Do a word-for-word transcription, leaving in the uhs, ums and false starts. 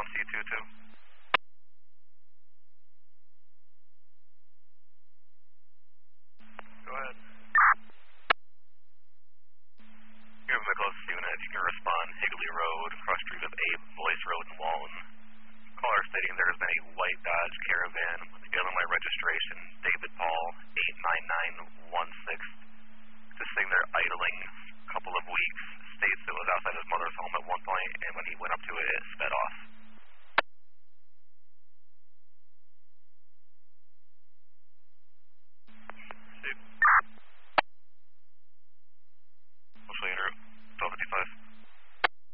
one C two two. Go ahead. You're the closest unit. If you can respond, Higley Road, cross street of Abe, Boyce Road, and Walton. Caller stating there has been a white Dodge Caravan with the Illinois registration, David